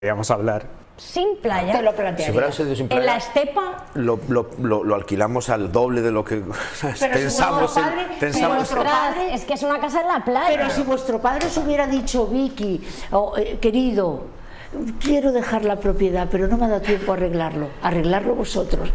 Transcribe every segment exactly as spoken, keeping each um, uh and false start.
Vamos a hablar. Sin playa. Te lo plantearía. Si sin en playa, la estepa. Lo, lo, lo, lo alquilamos al doble de lo que Pero pensamos. si padre, en, pensamos si padre, es que es una casa en la playa. Pero si vuestro padre os hubiera dicho, Vicky, oh, eh, querido, quiero dejar la propiedad, pero no me ha dado tiempo a arreglarlo. Arreglarlo vosotros.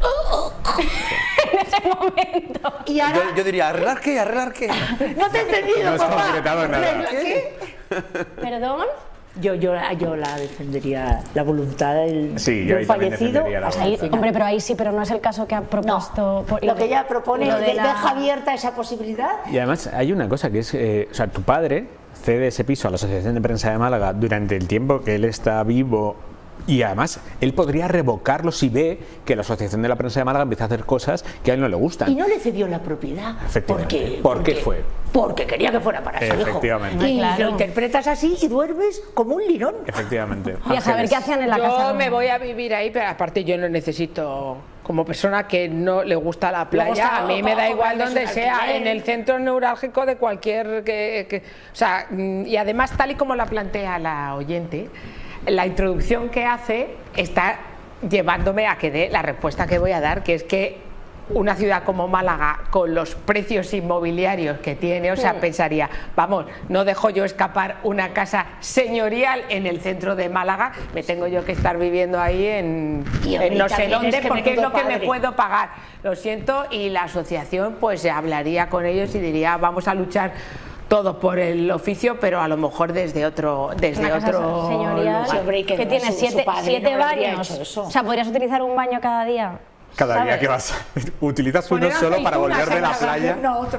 En ese momento. Y ahora, yo, yo diría, ¿arreglar qué? ¿Arreglar qué? no te he entendido, No se ha papá. concretado nada. ¿Arreglar qué? ¿Perdón? Yo, yo, yo la defendería, la voluntad del, Sí, yo del ahí también fallecido. defendería la hasta Ahí, el final. hombre, pero ahí sí, pero no es el caso que ha propuesto. No, por- lo que ella propone lo de de- la- deja abierta esa posibilidad. Y además hay una cosa que es, eh, o sea, tu padre cede ese piso a la Asociación de Prensa de Málaga durante el tiempo que él está vivo. Y además, él podría revocarlo si ve que la Asociación de la Prensa de Málaga empieza a hacer cosas que a él no le gustan. Y no le cedió la propiedad. Efectivamente. Porque, ¿Por qué porque- fue? Porque quería que fuera para su hijo. Efectivamente. Y Claro. lo interpretas así y duermes como un lirón. Efectivamente. Y a saber Ángeles. qué hacían en la casa. Yo me voy a vivir ahí, pero aparte yo no necesito, como persona que no le gusta la playa, gusta- a mí me da o- o igual cobrarles donde un sea, alquiler. en el centro neurálgico de cualquier... Que, que- o sea, mm, y además tal y como la plantea la oyente, la introducción que hace está llevándome a que dé la respuesta que voy a dar, que es que una ciudad como Málaga, con los precios inmobiliarios que tiene, o sea, pensaría, vamos, no dejo yo escapar una casa señorial en el centro de Málaga, me tengo yo que estar viviendo ahí en, Y, hombre, en no y sé también dónde, es que porque es menudo lo que me padre. puedo pagar. Lo siento, y la asociación pues hablaría con ellos y diría, vamos a luchar todos por el oficio, pero a lo mejor desde otro desde Una casa otro señorial lugar. Hombre, y que que no, tiene su- su siete, padre siete no habría baños. hecho eso. O sea, podrías utilizar un baño cada día. Cada ¿sabes? día que vas, utilizas uno Poner solo para aceitunas volver de en la cada playa. No, otro.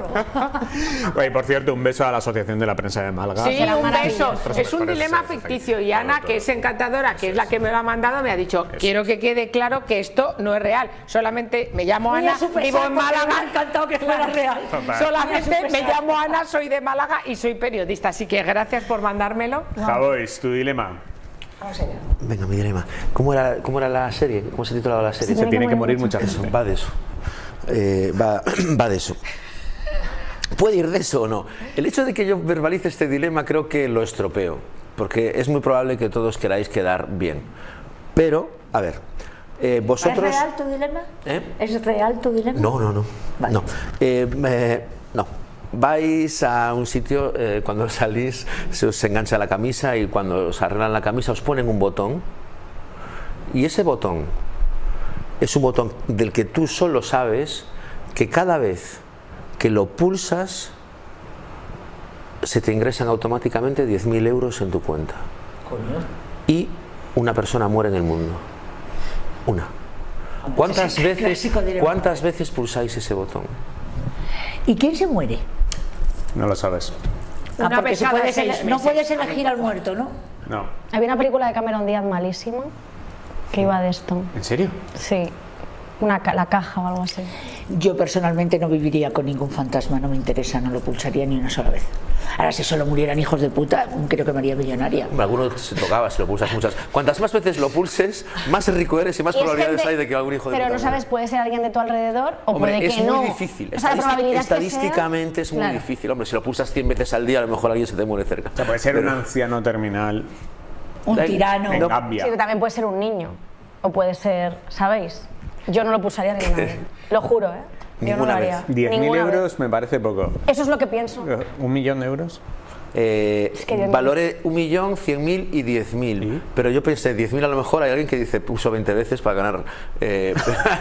Oye, por cierto, un beso a la Asociación de la Prensa de Málaga. Sí, Será un maravilloso. beso. Nuestros Es un mejores dilema deseos, ficticio y claro, Ana, todo. que es encantadora, que es la que me lo ha mandado, me ha dicho, Eso quiero que quede claro que esto no es real. Solamente me llamo Muy a Ana, su pesar, vivo en porque me ha Málaga. encantado que fuera real. Total. Solamente Muy a su me pesar. llamo Ana, soy de Málaga y soy periodista. Así que gracias por mandármelo. Javois, tu dilema. Venga, mi dilema. ¿Cómo era, ¿Cómo era la serie? ¿Cómo se titulaba la serie? Se tiene que morir mucha Eso, gente. va de eso. Eh, va, va de eso. ¿Puede ir de eso o no? El hecho de que yo verbalice este dilema creo que lo estropeo, porque es muy probable que todos queráis quedar bien. Pero, a ver, eh, vosotros... ¿Es real tu dilema? ¿Eh? ¿Es real tu dilema? No, no, no. Vale. No. Eh, eh, no. Vais a un sitio, eh, cuando salís se os engancha la camisa y cuando os arreglan la camisa os ponen un botón y ese botón es un botón del que tú solo sabes que cada vez que lo pulsas se te ingresan automáticamente diez mil euros en tu cuenta. Coño. Y una persona muere en el mundo. Una. ¿Cuántas Ese veces, clásico dilema. ¿Cuántas veces pulsáis ese botón? ¿Y quién se muere? No lo sabes. Ah, Una porque vez se cada puede seis ele- no meses. puedes elegir al muerto, ¿no? No. Había una película de Cameron Díaz malísima que iba de esto. ¿En serio? Sí. Una, ca- la caja o algo así. Yo personalmente no viviría con ningún fantasma, no me interesa, no lo pulsaría ni una sola vez. Ahora, si solo murieran hijos de puta, creo que me haría millonaria. Hombre, alguno se tocaba si lo pulsas muchas. Cuantas más veces lo pulses, más rico eres y más Y es probabilidades gente- hay de que algún hijo de Pero puta no sabes, muera. puede ser alguien de tu alrededor o Hombre, puede que es no. muy difícil. O sea, la Estadística- probabilidad que sea- estadísticamente es muy Claro. difícil. Hombre, si lo pulsas cien veces al día, a lo mejor alguien se te muere cerca. O sea, puede ser Pero- un anciano terminal Un Da- tirano. en No. Gambia. Sí, también puede ser un niño. O puede ser, ¿sabéis? Yo no lo pulsaría ninguna vez. Lo juro, ¿eh? Yo no lo Ninguna haría. vez. diez mil Ninguna vez. euros me parece poco. Eso es lo que pienso. ¿Un millón de euros? Eh, que yo no- valore un millón, cien mil y diez mil. ¿Sí? Pero yo pensé, diez mil a lo mejor hay alguien que dice puso veinte veces para ganar. eh,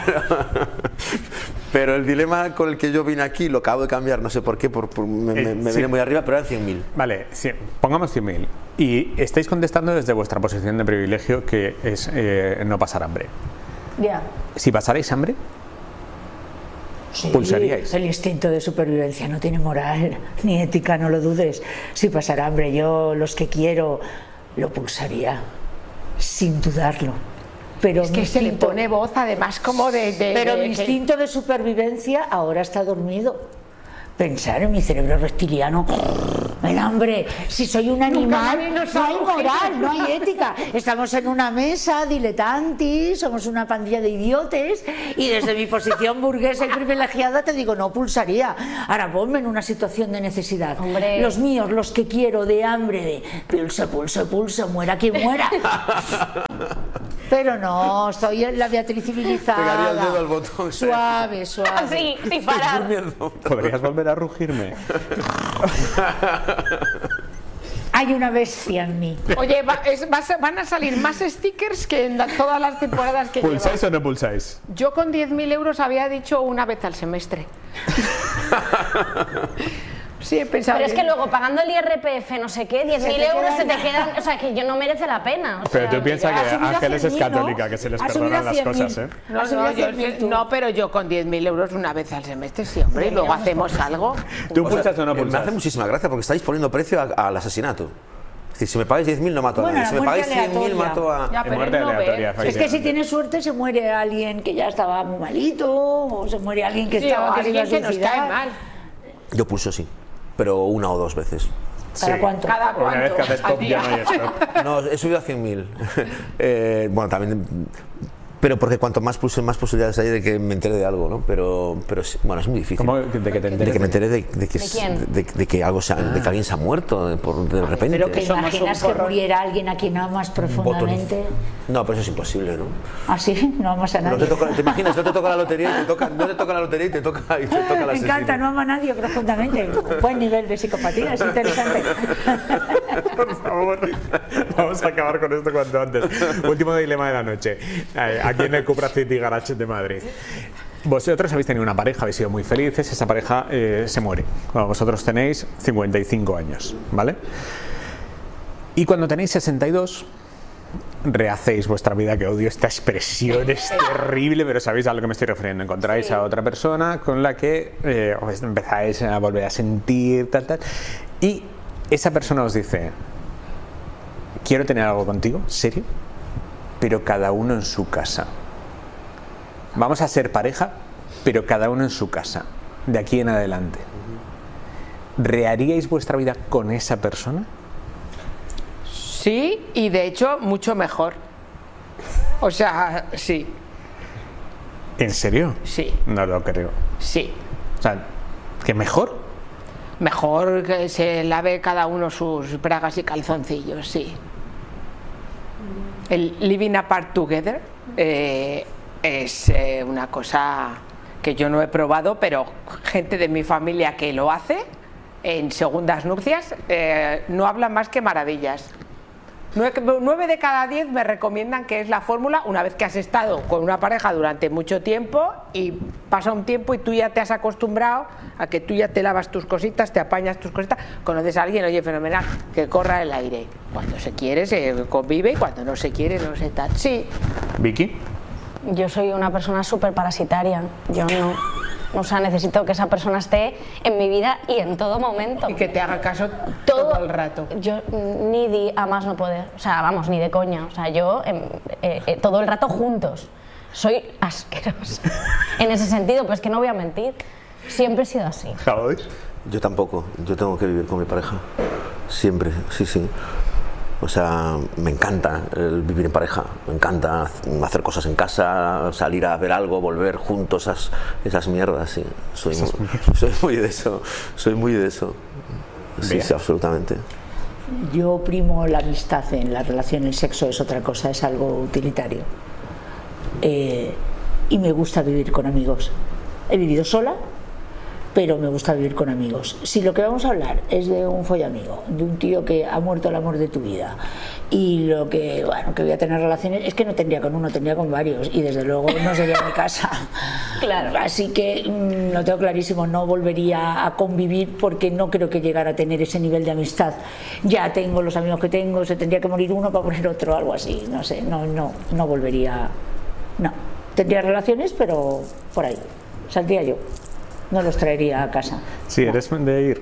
pero el dilema con el que yo vine aquí lo acabo de cambiar, no sé por qué, por, por- me, me- Eh, me sí. viene muy arriba, pero eran cien mil. Vale, cien, pongamos cien mil. Y estáis contestando desde vuestra posición de privilegio, que es eh, no pasar hambre. Ya. Si pasarais hambre, Sí, ¿pulsaríais? el instinto de supervivencia no tiene moral ni ética, no lo dudes. Si pasara hambre, yo los que quiero lo pulsaría, sin dudarlo. Pero Es que mi se le instinto- pone voz además como de... de- Pero de- mi que- instinto de supervivencia ahora está dormido. Pensar en mi cerebro reptiliano El hambre, si soy un animal, nadie nos no hay ha moral, no hay ética. Estamos en una mesa diletantis, somos una pandilla de idiotes y desde mi posición burguesa y privilegiada te digo, no pulsaría. Ahora ponme en una situación de necesidad. Hombre. Los míos, los que quiero, de hambre, de pulse, pulse, pulse, muera quien muera. Pero no, soy la Beatriz civilizada. Pegaría el dedo al botón. Suave, suave. Sí, sin parar. Durmiendo. ¿Podrías volver a rugirme? Hay una bestia en mí. Oye, va- es- vas a- van a salir más stickers que en la- todas las temporadas que ¿Pulsáis llevas. o no pulsáis? Yo con diez mil euros había dicho una vez al semestre. Sí, he pensado. Pero es que bien. luego pagando el I R P F no sé qué, diez mil te euros quedan- se te quedan, o sea que yo no merece la pena. o Pero sea, tú piensas ha que subido a Ángeles es cien mil, ¿no? católica, que se les Ha subido perdonan a las cien mil. cosas, ¿eh? No, Ha no, subido a yo- cien mil tú. no, pero yo con diez mil euros una vez al semestre, sí, hombre, y luego hacemos algo. ¿Tú O sea, pulsas o no Me hace pulsas? muchísima gracia porque estáis poniendo precio a- al asesinato. Es decir, si me pagáis diez mil no mato a Bueno, nadie. la Si me muerte pagáis cien mil aleatoria. mato a... Ya, En pero muerte él no ve. aleatoria, Es que si efectivamente. tienes suerte se muere alguien que ya estaba muy malito, o se muere alguien que Sí, estaba o que se iba a alguien que nos suicidar. cae mal. Yo pulso sí, pero una o dos veces. ¿Para Sí. cuánto? Cada Una vez que cuánto haces al top ya día. no hay stop. No, he subido a cien mil. eh, bueno, también... Pero porque cuanto más pulse, más posibilidades hay de que me entere de algo, ¿no? Pero, pero sí, bueno, es muy difícil. ¿Cómo de que te De enteres? que me entere de, de que, ¿De quién? de, de que algo se ha- de que alguien se ha muerto de, por, de repente. Pero que Somos un imaginas que porrón. muriera alguien a quien amas profundamente. No, pero eso es imposible, ¿no? Así, no amas a No nadie. te, toca, ¿te imaginas? No te toca la lotería y te toca, no te toca la lotería y te toca, y te toca la Me encanta, no ama a nadie profundamente. Buen nivel de psicopatía, es interesante. Por favor, vamos a acabar con esto cuanto antes. Último dilema de la noche. Eh, Aquí en el Cupra City Garage de Madrid. Vosotros habéis tenido una pareja, habéis sido muy felices, esa pareja eh, se muere. Cuando vosotros tenéis cincuenta y cinco años, ¿vale? Y cuando tenéis sesenta y dos, rehacéis vuestra vida, que odio esta expresión, es terrible, pero sabéis a lo que me estoy refiriendo. Encontráis a otra persona con la que eh, os empezáis a volver a sentir, tal, tal. Y esa persona os dice, quiero tener algo contigo, serio, pero cada uno en su casa. Vamos a ser pareja, pero cada uno en su casa, de aquí en adelante. ¿Reharíais vuestra vida con esa persona? Sí, y de hecho mucho mejor. O sea, sí, ¿En serio? sí, No lo creo. sí. O sea, ¿que mejor? Mejor que se lave cada uno sus bragas y calzoncillos, sí. El living apart together eh, es eh, una cosa que yo no he probado, pero gente de mi familia que lo hace en segundas nupcias eh, no habla más que maravillas. Nueve, nueve de cada diez me recomiendan que es la fórmula una vez que has estado con una pareja durante mucho tiempo y pasa un tiempo y tú ya te has acostumbrado a que tú ya te lavas tus cositas, te apañas tus cositas, conoces a alguien, oye, fenomenal, que corra el aire. Cuando se quiere se convive y cuando no se quiere no se tal. Sí, ¿Vicky? Yo soy una persona súper parasitaria. Yo no. O sea, necesito que esa persona esté en mi vida y en todo momento. y que te haga caso todo, el rato. Yo mm, ni di a más no poder. O sea, vamos, ni de coña. O sea, yo em, eh, eh, todo el rato juntos. Soy asquerosa. En ese sentido, pues que no voy a mentir. Siempre he sido así. ¿Javi? Yo tampoco, yo tengo que vivir con mi pareja. Siempre, sí, sí. O sea, me encanta el vivir en pareja, me encanta hacer cosas en casa, salir a ver algo, volver juntos, esas, esas mierdas, sí. Soy, Esas muy, mierdas. soy muy de eso, soy muy de eso. Sí, Bien. sí, absolutamente. Yo primo la amistad en la relación, el sexo es otra cosa, es algo utilitario. Eh, y me gusta vivir con amigos. He vivido sola, pero me gusta vivir con amigos. Si lo que vamos a hablar es de un follamigo, de un tío que ha muerto el amor de tu vida y lo que, bueno, que voy a tener relaciones, es que no tendría con uno, tendría con varios y desde luego no sería mi casa. Claro. Así que mmm, lo tengo clarísimo, no volvería a convivir porque no creo que llegara a tener ese nivel de amistad. Ya tengo los amigos que tengo, se tendría que morir uno para poner otro, algo así, no sé, no, no, no volvería, no. Tendría relaciones, pero por ahí, saldría yo. No los traería a casa. Sí, eres de ir.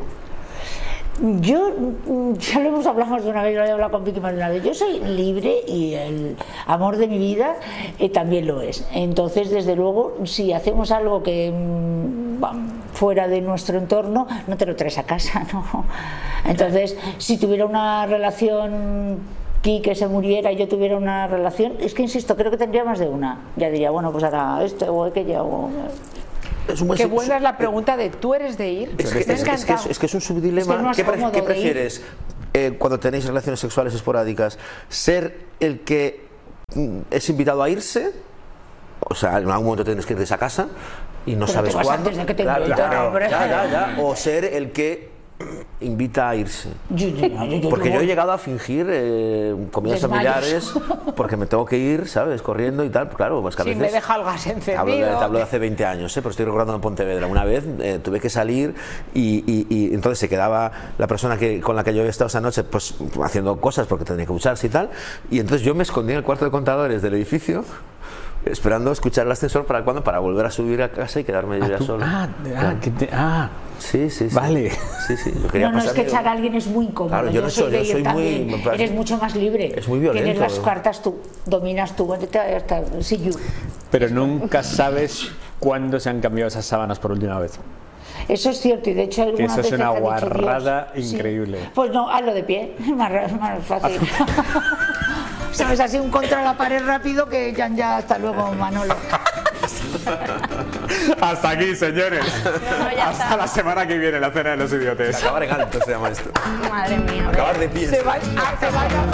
Yo, mm, ya lo hemos hablado más de una vez, lo he hablado con Vicky más de una vez. Yo soy libre y el amor de mi vida eh, también lo es. Entonces, desde luego, si hacemos algo que mm, fuera de nuestro entorno, no te lo traes a casa, ¿no? Entonces, si tuviera una relación, Quique se muriera y yo tuviera una relación, es que insisto, creo que tendría más de una. Ya diría, bueno, pues ahora esto o aquello. O... Es un buen Qué sub- buena es la pregunta de ¿tú eres de ir? Es que, Me ha es, que- es que es, encantado. es que es un subdilema. Es que es más ¿Qué, pre- cómodo qué de prefieres eh, cuando tenéis relaciones sexuales esporádicas? ¿Ser el que mm, es invitado a irse? O sea, en algún momento tienes que ir de esa casa y no Pero sabes te vas cuándo. antes de que te Claro, inviten, claro, hombre. ya, ya, ya. O ser el que invita a irse. Yo, yo, yo, yo, Porque yo he voy. llegado a fingir eh, comidas Desmayos. familiares porque me tengo que ir, ¿sabes? Corriendo y tal. Claro, pues que a Sí, veces... me deja el gas Hablo de, encendido. hablo de hace veinte años, ¿eh? Pero estoy recordando en Pontevedra. Una vez eh, tuve que salir y, y- y entonces se quedaba la persona que, con la que yo había estado esa noche pues haciendo cosas porque tenía que ducharse y tal. Y entonces yo me escondí en el cuarto de contadores del edificio esperando escuchar el ascensor para cuando para volver a subir a casa y quedarme yo Ah, ya tú- solo. ah, ah, Claro. que te- ah, Sí, sí, sí. Vale. Sí, sí. Yo quería No, no, es pasar que mi- echar a alguien es muy incómodo. Claro, yo no soy soy- de yo ir soy muy- también. me parece- Eres mucho más libre. Es muy violento. Tienes las cartas tú, dominas tú. Hasta, sí, you. pero nunca sabes cuándo se han cambiado esas sábanas por última vez. Eso es cierto, y de hecho algunas eso es veces una te ha dicho, guarrada Dios, sí. increíble. Pues no, hazlo de pie, más, ra- más fácil. Sabes, así un contra la pared rápido que ya, ya hasta luego, Manolo. Hasta aquí, señores. No, ya Hasta está. la semana que viene, la cena de los idiotes. Acabar en alto se llama esto. Madre mía. Acabar de pie. Se va, ah, se va a-